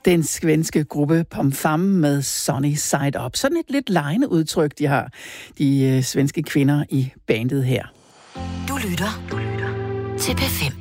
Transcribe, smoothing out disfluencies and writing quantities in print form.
Den svenske gruppe Pom Fam med Sunny Side Up. Sådan et lidt legende udtryk, de har, de svenske kvinder i bandet her. Du lytter til P5.